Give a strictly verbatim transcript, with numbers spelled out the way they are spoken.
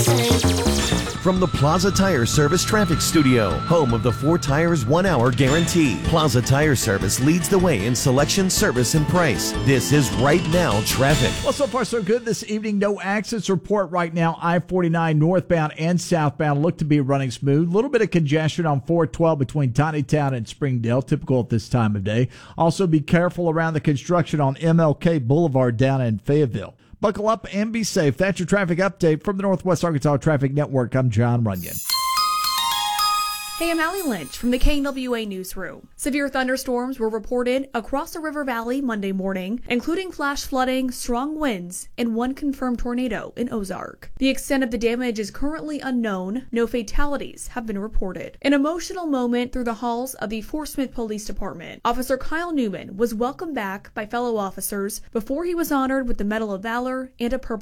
From the Plaza Tire Service Traffic Studio, home of the four tires, one hour guarantee. Plaza Tire Service leads the way in selection, service, and price. This is Right Now Traffic. Well, so far so good this evening. No accidents report right now. I forty-nine northbound and southbound look to be running smooth. A little bit of congestion on four twelve between Tinytown and Springdale, typical at this time of day. Also be careful around the construction on M L K Boulevard down in Fayetteville. Buckle up and be safe. That's your traffic update from the Northwest Arkansas Traffic Network. I'm John Runyon. Hey, I'm Allie Lynch from the K N W A Newsroom. Severe thunderstorms were reported across the River Valley Monday morning, including flash flooding, strong winds, and one confirmed tornado in Ozark. The extent of the damage is currently unknown. No fatalities have been reported. An emotional moment through the halls of the Fort Smith Police Department. Officer Kyle Newman was welcomed back by fellow officers before he was honored with the Medal of Valor and a Purple